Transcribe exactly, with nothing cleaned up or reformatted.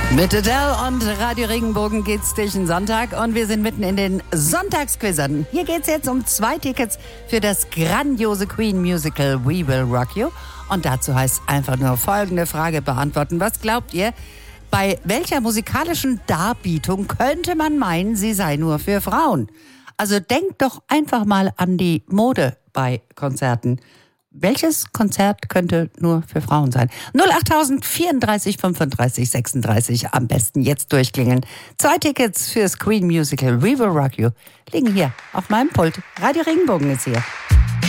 Mit Adele und Radio Regenbogen geht's durch den Sonntag und wir sind mitten in den Sonntagsquizzern. Hier geht's jetzt um zwei Tickets für das grandiose Queen Musical We Will Rock You. Und dazu heißt einfach nur folgende Frage beantworten. Was glaubt ihr, bei welcher musikalischen Darbietung könnte man meinen, sie sei nur für Frauen? Also denkt doch einfach mal an die Mode bei Konzerten. Welches Konzert könnte nur für Frauen sein? null acht vierunddreißig fünfunddreißig sechsunddreißig, am besten jetzt durchklingeln. Zwei Tickets fürs Queen Musical We Will Rock You liegen hier auf meinem Pult. Radio Regenbogen ist hier.